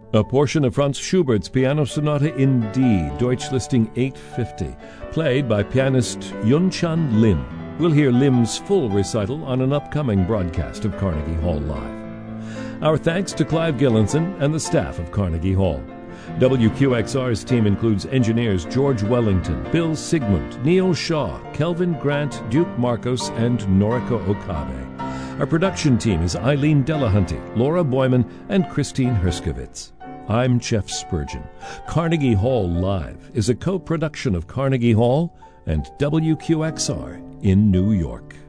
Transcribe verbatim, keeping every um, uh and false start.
A portion of Franz Schubert's Piano Sonata in D, Deutsch listing eight fifty, played by pianist Yunchan Lim. We'll hear Lim's full recital on an upcoming broadcast of Carnegie Hall Live. Our thanks to Clive Gillinson and the staff of Carnegie Hall. W Q X R's team includes engineers George Wellington, Bill Sigmund, Neil Shaw, Kelvin Grant, Duke Marcos, and Noriko Okabe. Our production team is Eileen Delahunty, Laura Boyman, and Christine Herskovitz. I'm Jeff Spurgeon. Carnegie Hall Live is a co-production of Carnegie Hall and W Q X R in New York.